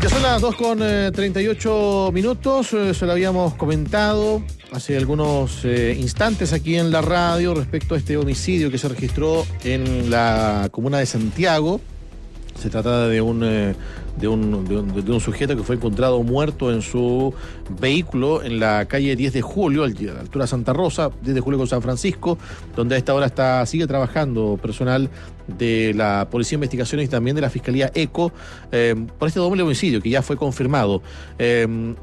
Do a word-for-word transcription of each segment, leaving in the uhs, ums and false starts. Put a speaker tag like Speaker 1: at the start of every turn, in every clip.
Speaker 1: Ya son las dos con treinta y ocho minutos, eh, se lo habíamos comentado hace algunos eh, instantes aquí en la radio respecto a este homicidio que se registró en la comuna de Santiago. Se trata de un, eh, de, un, de, un, de un sujeto que fue encontrado muerto en su vehículo en la calle diez de julio, a la altura de Santa Rosa, diez de julio con San Francisco, donde a esta hora está, sigue trabajando personal de la Policía de Investigaciones y también de la Fiscalía ECO eh, por este doble homicidio que ya fue confirmado. Eh,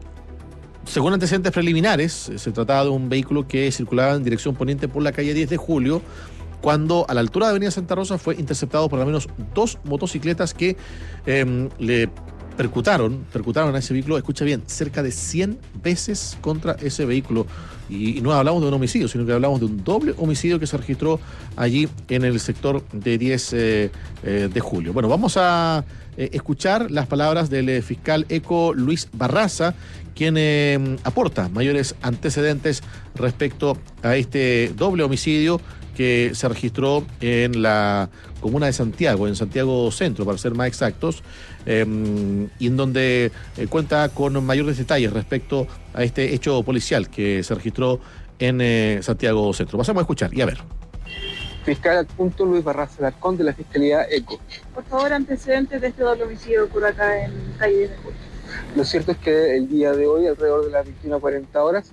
Speaker 1: según antecedentes preliminares, se trataba de un vehículo que circulaba en dirección poniente por la calle diez de julio, cuando a la altura de Avenida Santa Rosa fue interceptado por al menos dos motocicletas que eh, le percutaron, percutaron a ese vehículo, escucha bien, cerca de cien veces contra ese vehículo. Y, y no hablamos de un homicidio, sino que hablamos de un doble homicidio que se registró allí en el sector de diez eh, eh, de julio. Bueno, vamos a eh, escuchar las palabras del eh, fiscal ECO Luis Barraza, quien eh, aporta mayores antecedentes respecto a este doble homicidio que se registró en la comuna de Santiago, en Santiago Centro, para ser más exactos, eh, y en donde eh, cuenta con mayores detalles respecto a este hecho policial que se registró en eh, Santiago Centro. Pasamos a escuchar y a ver.
Speaker 2: Fiscal adjunto Luis Barraza Alarcón de la Fiscalía ECO.
Speaker 3: Por favor, antecedentes de este doble homicidio que ocurre acá en calle diez de julio.
Speaker 2: Lo cierto es que el día de hoy, alrededor de las veintiuna cuarenta horas,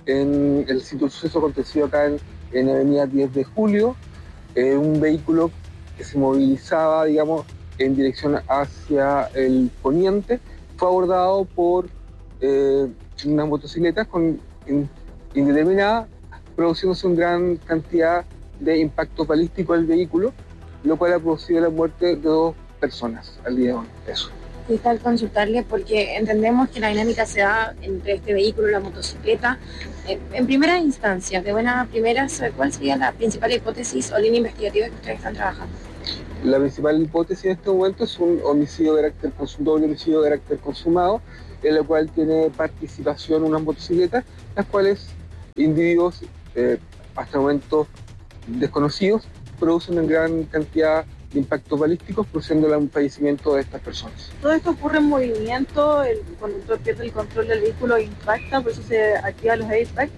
Speaker 2: en el sitio del suceso acontecido acá en en avenida diez de julio, eh, un vehículo que se movilizaba, digamos, en dirección hacia el poniente, fue abordado por eh, unas motocicletas con in, indeterminada, produciéndose una gran cantidad de impactos balísticos al vehículo, lo cual ha producido la muerte de dos personas al día de hoy. Eso.
Speaker 4: Fiscal, consultarle porque entendemos que la dinámica se da entre este vehículo y la motocicleta. En primera instancia, de buena primera, ¿cuál sería la principal hipótesis o línea investigativa que ustedes están trabajando?
Speaker 2: La principal hipótesis en este momento es un homicidio de carácter un doble homicidio de carácter consumado, en el cual tiene participación unas motocicletas, las cuales individuos eh, hasta el momento desconocidos producen en gran cantidad de impactos balísticos, produciendo el fallecimiento de estas personas.
Speaker 3: Todo esto ocurre en movimiento, el conductor pierde el control del vehículo e impacta, por eso se activan los airbags.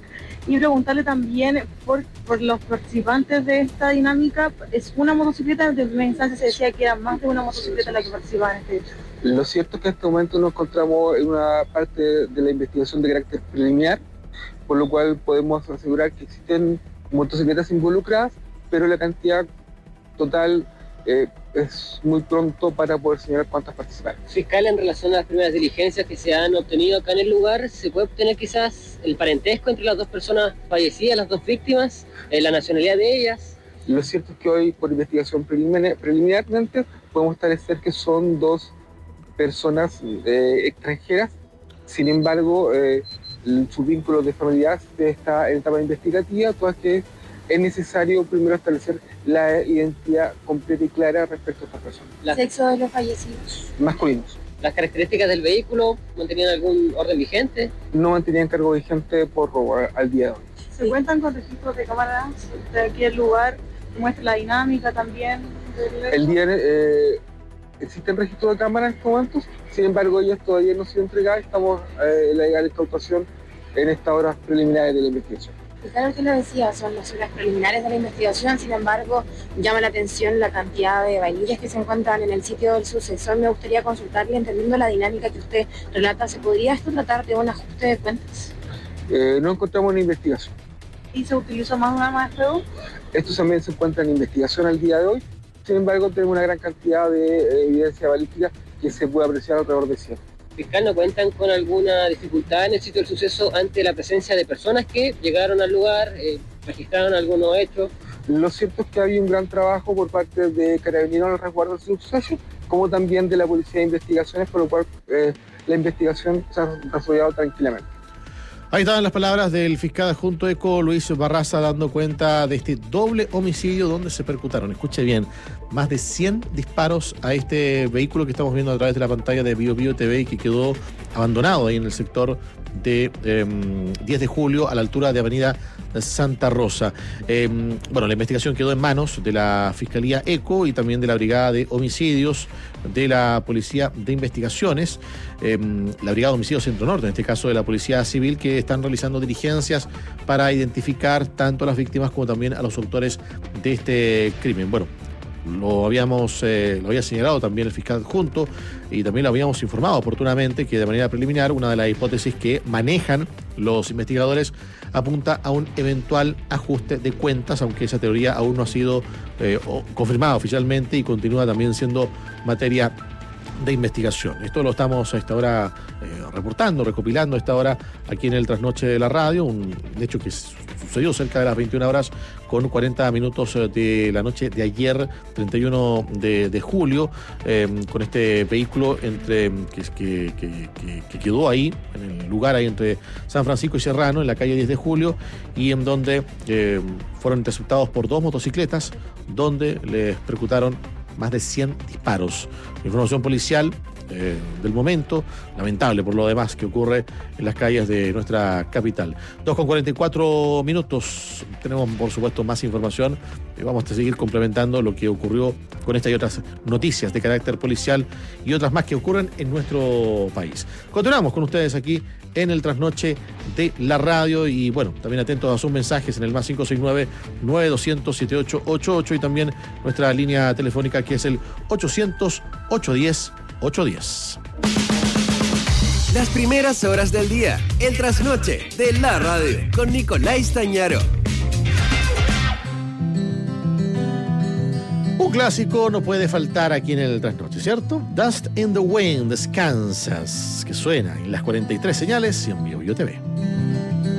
Speaker 3: Y preguntarle también por, por los participantes de esta dinámica, ¿es una motocicleta? De primera instancia se decía que era más de una motocicleta la que participaba en este hecho.
Speaker 2: Lo cierto es que en este momento nos encontramos en una parte de la investigación de carácter preliminar, por lo cual podemos asegurar que existen motocicletas involucradas, pero la cantidad total eh, es muy pronto para poder señalar cuántas participaron.
Speaker 5: Fiscal, en relación a las primeras diligencias que se han obtenido acá en el lugar, ¿se puede obtener quizás el parentesco entre las dos personas fallecidas, las dos víctimas, eh, la nacionalidad de ellas?
Speaker 2: Lo cierto es que hoy, por investigación preliminar, preliminarmente, podemos establecer que son dos personas eh, extranjeras. Sin embargo, eh, su vínculo de familiaridad está en etapa investigativa, todas que es necesario primero establecer la identidad completa y clara respecto a estas personas.
Speaker 4: ¿El sexo de los fallecidos?
Speaker 2: Masculinos.
Speaker 5: ¿Las características del vehículo mantenían algún orden vigente?
Speaker 2: No mantenían cargo vigente por robo al día de hoy.
Speaker 3: ¿Se cuentan con registros de cámaras de aquí el lugar? ¿Muestra la dinámica también?
Speaker 2: El día eh, existen registros de cámaras en estos momentos, sin embargo ellas todavía no han sido entregadas. Estamos eh, en la legal incautación en estas horas preliminares de la investigación.
Speaker 4: Claro que lo decía, son las horas preliminares de la investigación, sin embargo, llama la atención la cantidad de vainillas que se encuentran en el sitio del sucesor. Me gustaría consultarle, entendiendo la dinámica que usted relata, ¿se podría esto tratar de un ajuste de cuentas?
Speaker 2: Eh, no encontramos una investigación.
Speaker 3: ¿Y se utilizó más una más de fuego?
Speaker 2: Esto también se encuentra en investigación al día de hoy, sin embargo, tenemos una gran cantidad de eh, evidencia balística que se puede apreciar alrededor de cien.
Speaker 5: Fiscal, ¿no cuentan con alguna dificultad en el sitio del suceso ante la presencia de personas que llegaron al lugar, eh, registraron algunos hechos?
Speaker 2: Lo cierto es que había un gran trabajo por parte de Carabineros en el resguardo del suceso, como también de la Policía de Investigaciones, por lo cual eh, la investigación se ha desarrollado tranquilamente.
Speaker 1: Ahí estaban las palabras del fiscal adjunto ECO Luis Barraza dando cuenta de este doble homicidio donde se percutaron, escuche bien, más de cien disparos a este vehículo que estamos viendo a través de la pantalla de Bio Bio T V y que quedó abandonado ahí en el sector de eh, diez de julio a la altura de Avenida Santa Rosa. Eh, bueno, la investigación quedó en manos de la Fiscalía ECO y también de la Brigada de Homicidios de la Policía de Investigaciones, eh, la Brigada de Homicidio Centro Norte, en este caso de la Policía Civil, que están realizando diligencias para identificar tanto a las víctimas como también a los autores de este crimen. Bueno, lo habíamos eh, lo había señalado también el fiscal adjunto y también lo habíamos informado oportunamente que de manera preliminar una de las hipótesis que manejan los investigadores apunta a un eventual ajuste de cuentas, aunque esa teoría aún no ha sido eh, confirmada oficialmente y continúa también siendo materia de investigación. Esto lo estamos a esta hora eh, reportando, recopilando a esta hora aquí en el Trasnoche de la Radio, un hecho que sucedió cerca de las veintiuna horas con cuarenta minutos de la noche de ayer, treinta y uno de julio, eh, con este vehículo entre que, que, que, que quedó ahí, en el lugar ahí entre San Francisco y Serrano, en la calle diez de julio, y en donde eh, fueron interceptados por dos motocicletas, donde les percutaron más de cien disparos. Información policial eh, del momento, lamentable por lo demás que ocurre en las calles de nuestra capital. dos con cuarenta y cuatro minutos, tenemos por supuesto más información y vamos a seguir complementando lo que ocurrió con esta y otras noticias de carácter policial y otras más que ocurren en nuestro país. Continuamos con ustedes aquí en el Trasnoche de la Radio y bueno, también atentos a sus mensajes en el más cinco seis nueve, nueve dos cero cero, siete ocho ocho ocho y también nuestra línea telefónica que es el ochocientos, ochocientos diez, ochocientos diez.
Speaker 6: Las primeras horas del día, el Trasnoche de la Radio con Nicolás Tañaro.
Speaker 1: Un clásico no puede faltar aquí en el Trasnoche, ¿cierto? Dust in the Wind, Descansas, que suena en las cuarenta y tres señales y en Bio Bio T V.